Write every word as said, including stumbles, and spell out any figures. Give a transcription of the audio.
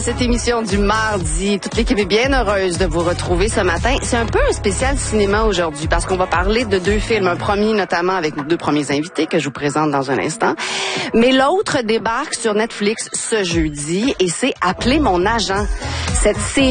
Cette émission du mardi, toute l'équipe est bien heureuse de vous retrouver ce matin. C'est un peu un spécial cinéma aujourd'hui parce qu'on va parler de deux films. Un premier notamment avec nos deux premiers invités que je vous présente dans un instant. Mais l'autre débarque sur Netflix ce jeudi et c'est Appeler mon agent. Cette série